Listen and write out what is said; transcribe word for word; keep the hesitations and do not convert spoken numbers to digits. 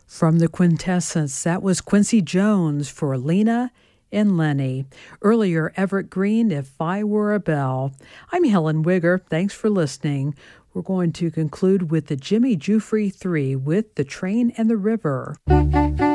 From the Quintessence, that was Quincy Jones for Lena and Lenny. Earlier, Everett Green, If I Were a Bell. I'm Helen Wigger. Thanks for listening. We're going to conclude with the Jimmy Giuffre Three with The Train and the River.